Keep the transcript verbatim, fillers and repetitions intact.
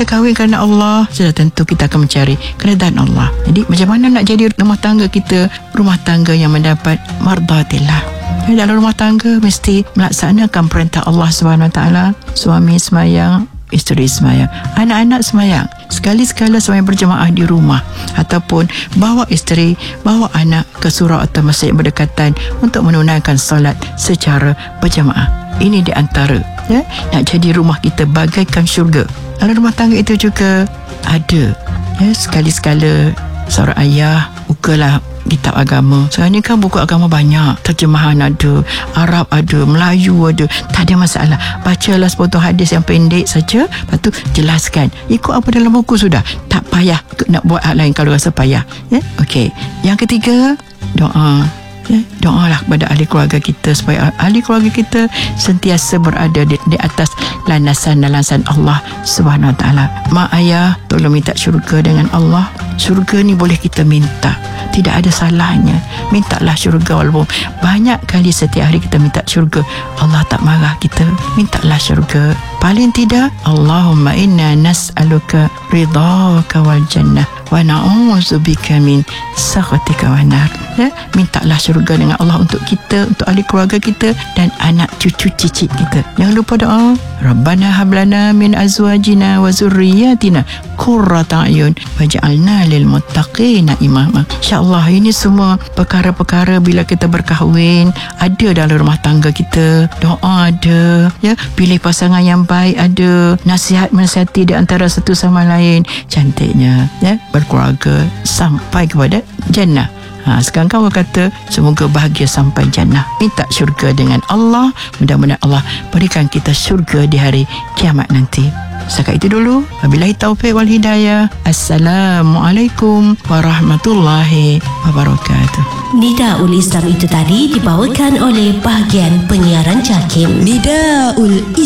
kita kahwin kerana Allah, sudah tentu kita akan mencari keredaan Allah. Jadi macam mana nak jadi rumah tangga kita rumah tangga yang mendapat mardatillah? Dalam rumah tangga mesti melaksanakan perintah Allah subhanahu wa taala. Suami semayang, isteri semayang, anak-anak semayang, sekali-sekala semayang berjemaah di rumah, ataupun bawa isteri, bawa anak ke surau atau masjid yang berdekatan untuk menunaikan solat secara berjemaah. Ini di antara ya, nak jadi rumah kita bagaikan syurga. Dalam rumah tangga itu juga ada ya, sekali-sekala seorang ayah bukalah kitab agama. Sekarang ni kan buku agama banyak, terjemahan ada, Arab ada, Melayu ada, tak ada masalah. Bacalah sepotong hadis yang pendek saja, lepas tu jelaskan ikut apa dalam buku, sudah tak payah nak buat hal lain kalau rasa payah ya. Okey, yang ketiga, doa ya, doalah kepada ahli keluarga kita supaya ahli keluarga kita sentiasa berada di, di atas landasan landasan Allah Subhanahu Wa Taala. Mak ayah tolong minta syurga dengan Allah. Syurga ni boleh kita minta, tidak ada salahnya. Mintalah syurga, walaupun banyak kali setiap hari kita minta syurga, Allah tak marah kita. Mintalah syurga. Paling tidak, Allahumma inna nas'aluka ridhaka wal jannah wa na'udzubika min sakhatika wan nar. Ya, mintalah syurga dengan Allah untuk kita, untuk ahli keluarga kita dan anak cucu cicit kita. Jangan lupa doa, Rabbana hablana min azwajina wa zurriyyatina qurrata a'yun waj'alna lil muttaqina imama. InsyaAllah ini semua perkara-perkara bila kita berkahwin ada dalam rumah tangga kita. Doa ada ya, pilih pasangan yang baik ada, nasihat menasihati di antara satu sama lain. Cantiknya ya, berkeluarga sampai kepada jannah. Ha, sekarang kau kata semoga bahagia sampai jannah. Minta syurga dengan Allah. Mudah-mudahan Allah berikan kita syurga di hari kiamat nanti. Setakat itu dulu. Wabillahi taufiq wal hidayah. Assalamualaikum warahmatullahi wabarakatuh. Nidaul Islam itu tadi dibawakan oleh bahagian penyiaran JAKIM. Nidaul